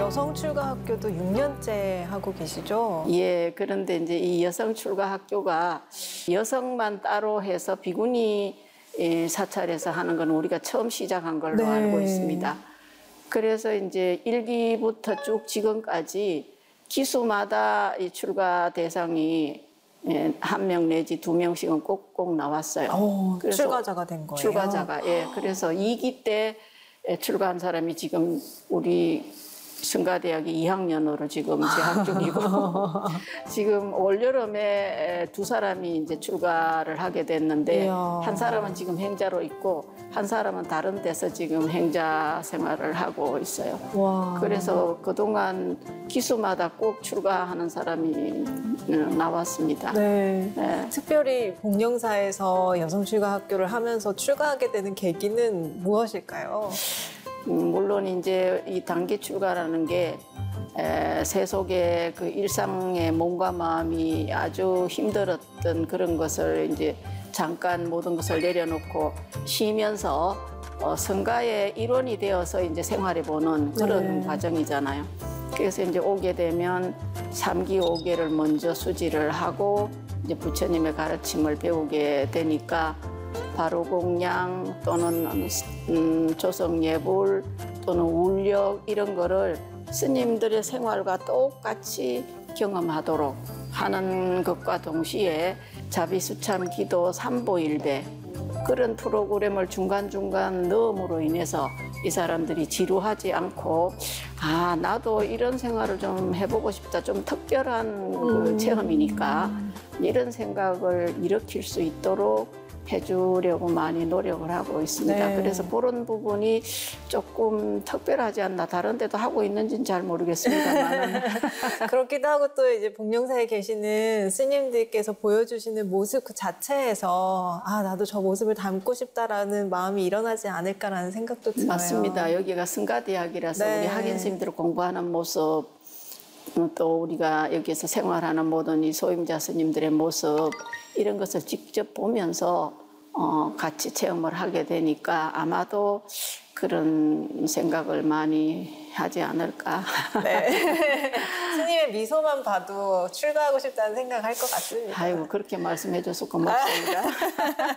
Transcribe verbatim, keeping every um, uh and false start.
여성 출가 학교도 육 년째 하고 계시죠? 예, 그런데 이제 이 여성 출가 학교가 여성만 따로 해서 비구니 사찰에서 하는 건 우리가 처음 시작한 걸로 네. 알고 있습니다. 그래서 이제 일 기부터 쭉 지금까지 기수마다 이 출가 대상이 한 명 내지 두 명씩은 꼭꼭 나왔어요. 오, 그래서 출가자가 된 거예요? 출가자가, 예. 그래서 이 기 때 출가한 사람이 지금 우리 성가대학이 이 학년으로 지금 재학 중이고 지금 올여름에 두 사람이 이제 출가를 하게 됐는데 이야. 한 사람은 지금 행자로 있고 한 사람은 다른 데서 지금 행자 생활을 하고 있어요. 와. 그래서 그동안 기수마다 꼭 출가하는 사람이 나왔습니다. 네. 네. 특별히 복령사에서 여성 출가 학교를 하면서 출가하게 되는 계기는 무엇일까요? 음, 물론 이제 이 단기 출가라는 게 에, 세속의 그 일상의 몸과 마음이 아주 힘들었던 그런 것을 이제 잠깐 모든 것을 내려놓고 쉬면서 어, 성가의 일원이 되어서 이제 생활해 보는 그런 네. 과정이잖아요. 그래서 이제 오게 되면 삼기 오계를 먼저 수지를 하고 이제 부처님의 가르침을 배우게 되니까 바로공양 또는 음, 조성예불 또는 울력 이런 거를 스님들의 생활과 똑같이 경험하도록 하는 것과 동시에 자비수참 기도 삼보일배 그런 프로그램을 중간중간 넣음으로 인해서 이 사람들이 지루하지 않고 아 나도 이런 생활을 좀 해보고 싶다. 좀 특별한 그 체험이니까 이런 생각을 일으킬 수 있도록 해주려고 많이 노력을 하고 있습니다. 네. 그래서 그런 부분이 조금 특별하지 않나 다른 데도 하고 있는지는 잘 모르겠습니다만 그렇기도 하고 또 이제 복령사에 계시는 스님들께서 보여주시는 모습 그 자체에서 아 나도 저 모습을 담고 싶다라는 마음이 일어나지 않을까라는 생각도 들어요. 맞습니다. 여기가 성가대학이라서 네. 우리 학인 스님들 공부하는 모습 또 우리가 여기서 생활하는 모든 이 소임자 스님들의 모습 이런 것을 직접 보면서 어, 같이 체험을 하게 되니까 아마도 그런 생각을 많이 하지 않을까. 네. 스님의 미소만 봐도 출가하고 싶다는 생각할 것 같습니다. 아이고 그렇게 말씀해 줘서 고맙습니다.